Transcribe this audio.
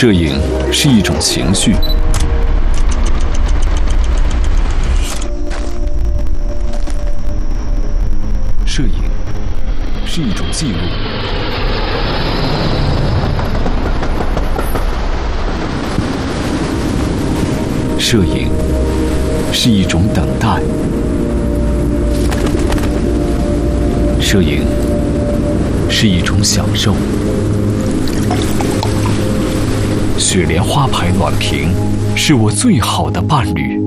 摄影是一种情绪，摄影是一种记录，摄影是一种等待，摄影是一种享受。雪莲花牌暖瓶是我最好的伴侣。